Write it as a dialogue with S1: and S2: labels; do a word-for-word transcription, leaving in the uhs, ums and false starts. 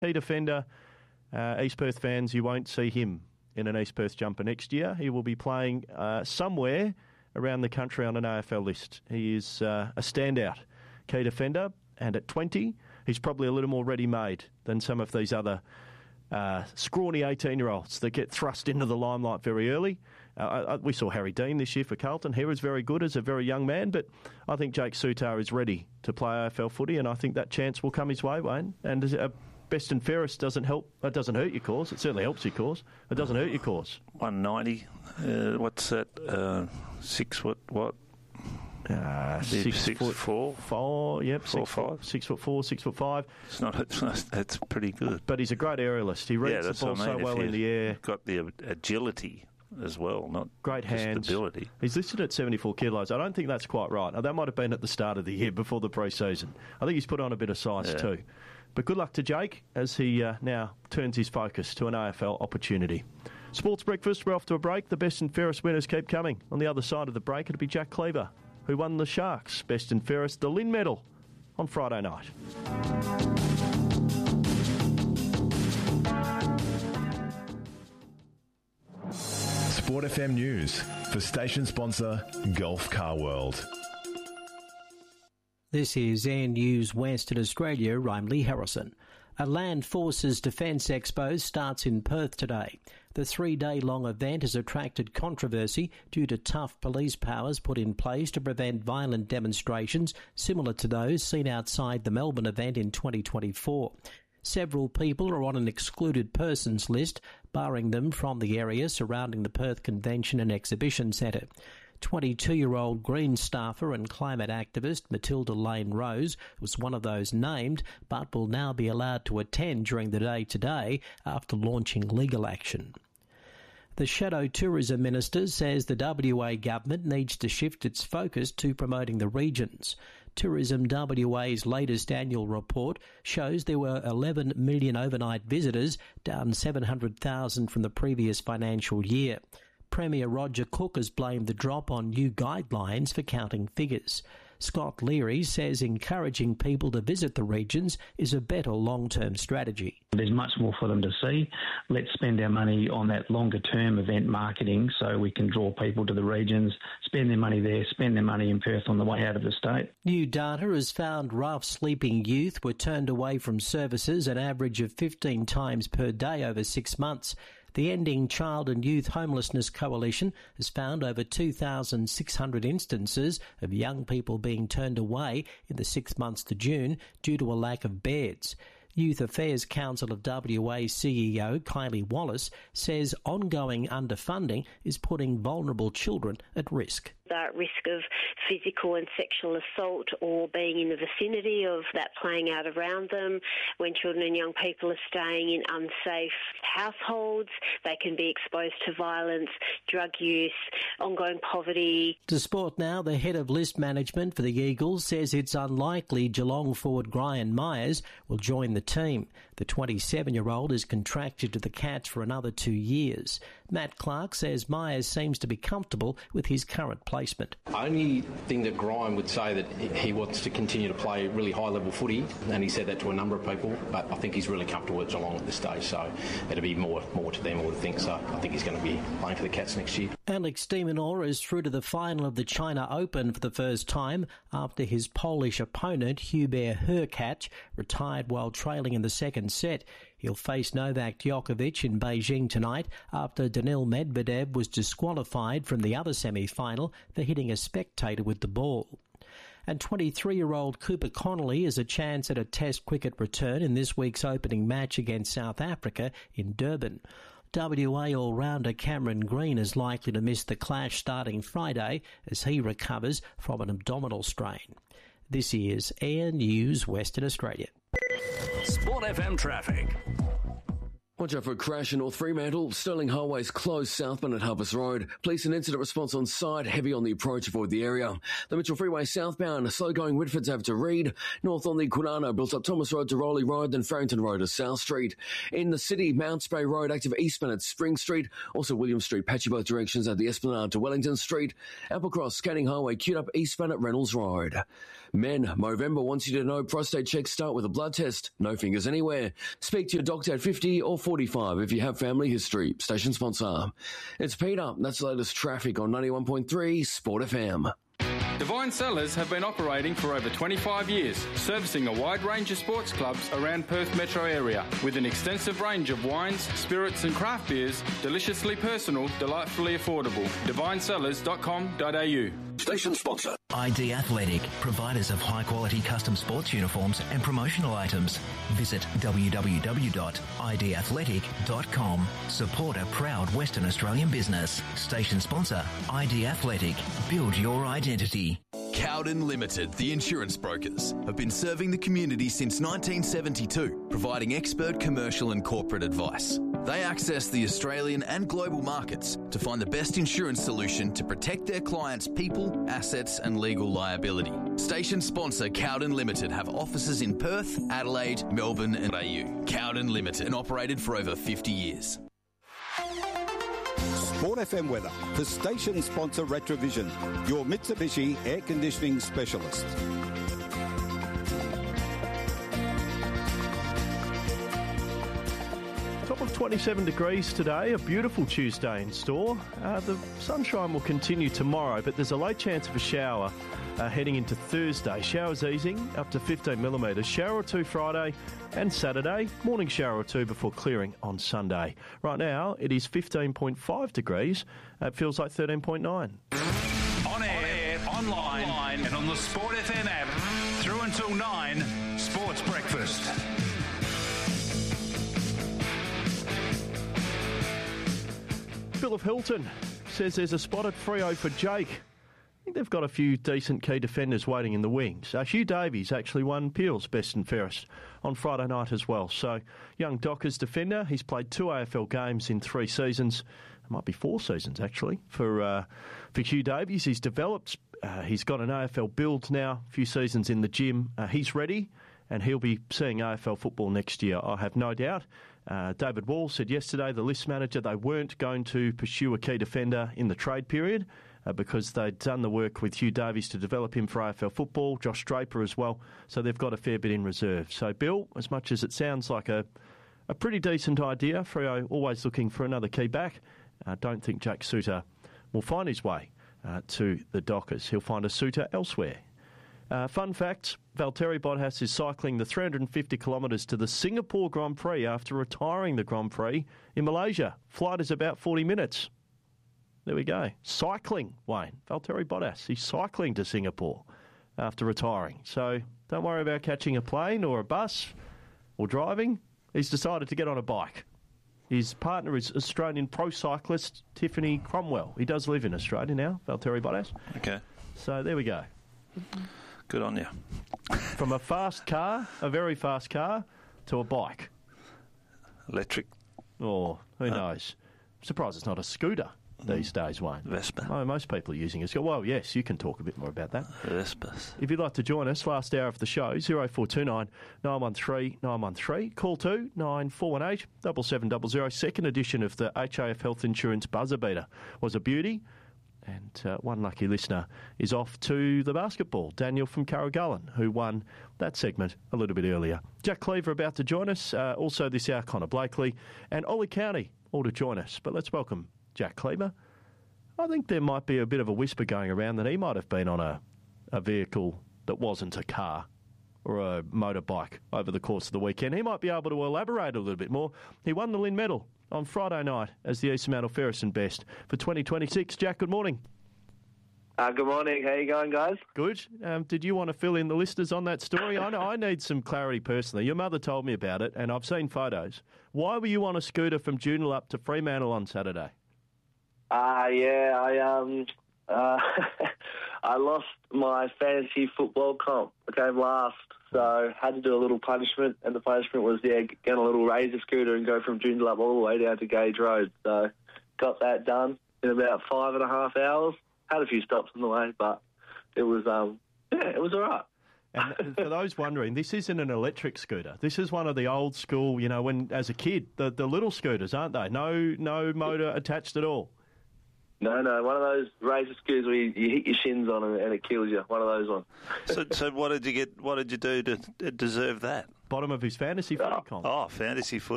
S1: key defender. Uh, East Perth fans, you won't see him in an East Perth jumper next year. He will be playing uh, somewhere around the country on an A F L list. He is uh, a standout key defender, and at twenty, he's probably a little more ready-made than some of these other uh, scrawny eighteen-year-olds that get thrust into the limelight very early. Uh, I, we saw Harry Dean this year for Carlton. He was very good as a very young man, but I think Jake Sutar is ready to play A F L footy, and I think that chance will come his way, Wayne. And uh, best and fairest doesn't help. It doesn't hurt your cause. It certainly helps your cause. It doesn't hurt your cause.
S2: one ninety. Uh, what's that? Uh, six foot what?
S1: Uh, six,
S2: six
S1: foot
S2: four,
S1: four, yep,
S2: four,
S1: six,
S2: five,
S1: six foot four, six foot five.
S2: It's not. It's not. That's pretty good.
S1: But he's a great aerialist. He reads
S2: yeah,
S1: the ball
S2: I mean.
S1: so well
S2: if
S1: in the air.
S2: Got the agility as well, not
S1: great
S2: just
S1: hands.
S2: ability.
S1: He's listed at seventy-four kilos. I don't think that's quite right. Now, that might have been at the start of the year before the pre-season. I think he's put on a bit of size
S2: yeah.
S1: too. But good luck to Jake as he uh, now turns his focus to an A F L opportunity. Sports Breakfast, we're off to a break. The best and fairest winners keep coming. On the other side of the break, it'll be Jack Cleaver, who won the Sharks Best and Fairest, the Lynn Medal, on Friday night.
S3: Sport F M News for station sponsor Gulf Car World.
S4: This is Air News Western Australia. I'm Lee Harrison. A Land Forces Defence Expo starts in Perth today. The three-day-long event has attracted controversy due to tough police powers put in place to prevent violent demonstrations similar to those seen outside the Melbourne event in twenty twenty-four. Several people are on an excluded persons list, barring them from the area surrounding the Perth Convention and Exhibition Centre. twenty-two-year-old Green staffer and climate activist Matilda Lane Rose was one of those named, but will now be allowed to attend during the day today after launching legal action. The Shadow Tourism Minister says the W A government needs to shift its focus to promoting the regions. Tourism W A's latest annual report shows there were eleven million overnight visitors, down seven hundred thousand from the previous financial year. Premier Roger Cook has blamed the drop on new guidelines for counting figures. Scott Leary says encouraging people to visit the regions is a better long-term strategy.
S5: There's much more for them to see. Let's spend our money on that longer-term event marketing so we can draw people to the regions, spend their money there, spend their money in Perth on the way out of the state.
S4: New data has found rough sleeping youth were turned away from services an average of fifteen times per day over six months. The Ending Child and Youth Homelessness Coalition has found over two thousand six hundred instances of young people being turned away in the six months to June due to a lack of beds. Youth Affairs Council of W A C E O Kylie Wallace says ongoing underfunding is putting vulnerable children at risk.
S6: They're at risk of physical and sexual assault or being in the vicinity of that playing out around them. When children and young people are staying in unsafe households, they can be exposed to violence, drug use, ongoing poverty.
S4: To sport now, the head of list management for the Eagles says it's unlikely Geelong forward Brian Myers will join the team. The twenty-seven-year-old is contracted to the Cats for another two years. Matt Clark says Myers seems to be comfortable with his current placement.
S7: Only thing that Grime would say that he wants to continue to play really high-level footy, and he said that to a number of people, but I think he's really comfortable at Geelong at this stage, so it'll be more more to them, I would think. So I think he's going to be playing for the Cats next year.
S4: Alex de Minaur is through to the final of the China Open for the first time after his Polish opponent, Hubert Hurkacz, retired while trailing in the second set. He'll face Novak Djokovic in Beijing tonight after Daniil Medvedev was disqualified from the other semi-final for hitting a spectator with the ball. And twenty-three-year-old Cooper Connolly has a chance at a Test cricket return in this week's opening match against South Africa in Durban. W A all-rounder Cameron Green is likely to miss the clash starting Friday as he recovers from an abdominal strain. This is Air News Western Australia.
S8: Sport F M traffic. Watch out for a crash in North Fremantle. Stirling Highway's closed southbound at Harvest Road. Police and incident response on site, heavy on the approach, avoid the area. The Mitchell Freeway southbound, slow going Whitford's over to Reed. North on the Quinano, built up Thomas Road to Rowley Road, then Farrington Road to South Street. In the city, Mount Spray Road, active eastbound at Spring Street. Also William Street, patchy both directions at the Esplanade to Wellington Street. Applecross, Canning Highway, queued up eastbound at Reynolds Road. Men, Movember wants you to know prostate checks start with a blood test. No fingers anywhere. Speak to your doctor at fifty or forty-five if you have family history. Station sponsor. It's Peter. That's the latest traffic on ninety-one point three Sport F M.
S9: Divine Cellars have been operating for over twenty-five years, servicing a wide range of sports clubs around Perth metro area, with an extensive range of wines, spirits and craft beers, deliciously personal, delightfully affordable. divine cellars dot com dot a u.
S10: Station sponsor. I D Athletic, providers of high-quality custom sports uniforms and promotional items. Visit w w w dot i d athletic dot com. Support a proud Western Australian business. Station sponsor, I D Athletic. Build your identity.
S11: Cowden Limited, the insurance brokers, have been serving the community since nineteen seventy-two, providing expert commercial and corporate advice. They access the Australian and global markets to find the best insurance solution to protect their clients' people, assets and legal liability. Station sponsor Cowden Limited have offices in Perth, Adelaide, Melbourne and A U. Cowden Limited, and operated for over fifty years.
S12: Sport F M weather for station sponsor Retrovision, your Mitsubishi air conditioning specialist.
S1: Top of twenty-seven degrees today, a beautiful Tuesday in store. Uh, the sunshine will continue tomorrow, but there's a late chance of a shower uh, heading into Thursday. Showers easing up to fifteen millimetres. Shower or two Friday and Saturday. Morning shower or two before clearing on Sunday. Right now, it is fifteen point five degrees. It feels like thirteen point nine.
S13: On air, on air online, online, and on the Sport F M app. Through until nine, Sports Breakfast.
S1: Bill of Hilton says there's a spot at Freo for Jake. I think they've got a few decent key defenders waiting in the wings. Uh, Hugh Davies actually won Peel's best and fairest on Friday night as well. So, young Dockers defender. He's played two A F L games in three seasons. It might be four seasons, actually, for uh, for Hugh Davies. He's developed. Uh, he's got an A F L build now, a few seasons in the gym. Uh, he's ready, and he'll be seeing A F L football next year, I have no doubt. Uh, David Wall said yesterday, the list manager, they weren't going to pursue a key defender in the trade period uh, because they'd done the work with Hugh Davies to develop him for A F L football, Josh Draper as well, so they've got a fair bit in reserve. So, Bill, as much as it sounds like a, a pretty decent idea, Freo always looking for another key back, I uh, don't think Jack Suter will find his way uh, to the Dockers. He'll find a suitor elsewhere. Uh, fun fact, Valtteri Bottas is cycling the three hundred fifty kilometres to the Singapore Grand Prix after retiring the Grand Prix in Malaysia. Flight is about forty minutes. There we go. Cycling, Wayne. Valtteri Bottas, he's cycling to Singapore after retiring. So don't worry about catching a plane or a bus or driving. He's decided to get on a bike. His partner is Australian pro cyclist Tiffany Cromwell. He does live in Australia now, Valtteri Bottas.
S2: Okay.
S1: So there we go.
S2: Good on you.
S1: From a fast car, a very fast car, to a bike.
S2: Electric.
S1: Or, who uh, knows? I'm surprised it's not a scooter these days, Wayne.
S2: Vespa.
S1: Oh, most people are using a scooter. Well, yes, you can talk a bit more about that.
S2: Vespas.
S1: If you'd like to join us, last hour of the show, oh four two nine, nine one three, nine one three. Call to nine four one eight, seven seven zero zero. Second edition of the H A F Health Insurance Buzzer Beater was a beauty. And uh, one lucky listener is off to the basketball, Daniel from Carragullen, who won that segment a little bit earlier. Jack Cleaver about to join us, uh, also this hour Connor Blakely, and Ollie County all to join us. But let's welcome Jack Cleaver. I think there might be a bit of a whisper going around that he might have been on a, a vehicle that wasn't a car or a motorbike over the course of the weekend. He might be able to elaborate a little bit more. He won the Lynn Medal on Friday night as the Eastern Mantle Ferguson Best for twenty twenty-six. Jack, good morning.
S14: Uh, good morning. How you going, guys?
S1: Good. Um, did you want to fill in the listeners on that story? I know I need some clarity personally. Your mother told me about it, and I've seen photos. Why were you on a scooter from Joondalup to Fremantle on Saturday?
S14: Uh, yeah, I um, uh, I lost my fantasy football comp. I came last, So had to do a little punishment, and the punishment was, yeah, get a little razor scooter and go from Joondalup all the way down to Gage Road. So got that done in about five and a half hours. Had a few stops on the way, but it was, um, yeah, it was all right.
S1: And for those wondering, this isn't an electric scooter. This is one of the old school, you know, when as a kid, the, the little scooters, aren't they? No no motor attached at all.
S14: No, no, one of those razor scooters where you, you hit your shins on and, and it kills you. One of those ones.
S2: So, so what did you get? What did you do to deserve that?
S1: Bottom of his fantasy footy comp.
S2: Oh, fantasy footy.